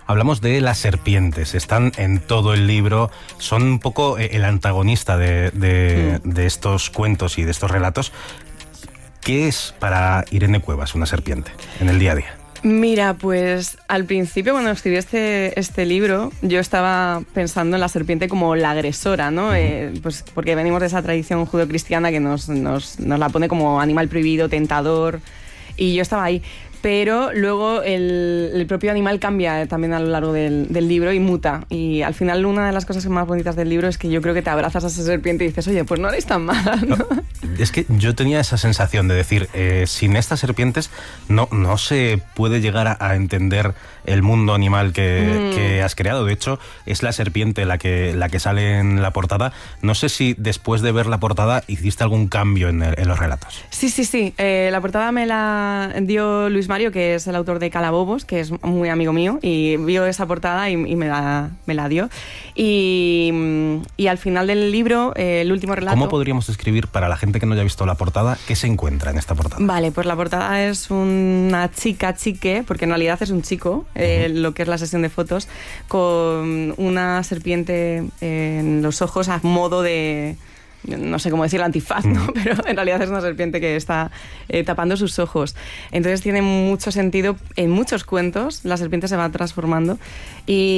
hablamos de las serpientes. Están en todo el libro, son un poco el antagonista de estos cuentos y de estos relatos. ¿Qué es para Irene Cuevas una serpiente en el día a día? Mira, pues al principio cuando escribí este libro yo estaba pensando en la serpiente como la agresora, ¿no? Pues porque venimos de esa tradición judeocristiana que nos la pone como animal prohibido, tentador, y yo estaba ahí. Pero luego el propio animal cambia también a lo largo del libro y muta. Y al final una de las cosas más bonitas del libro es que yo creo que te abrazas a esa serpiente y dices, oye, pues no eres tan mala, ¿no? Es que yo tenía esa sensación de decir, sin estas serpientes no se puede llegar a entender el mundo animal que has creado. De hecho, es la serpiente la que sale en la portada. No sé si después de ver la portada hiciste algún cambio en los relatos. Sí. La portada me la dio Luis Mario, que es el autor de Calabobos, que es muy amigo mío, y vio esa portada y me la dio. Y al final del libro, el último relato... ¿Cómo podríamos describir para la gente que no haya visto la portada qué se encuentra en esta portada? Vale, pues la portada es una chique, porque en realidad es un chico, lo que es la sesión de fotos, con una serpiente en los ojos a modo de... no sé cómo decir, antifaz, ¿no? Pero en realidad es una serpiente que está tapando sus ojos. Entonces tiene mucho sentido. En muchos cuentos la serpiente se va transformando y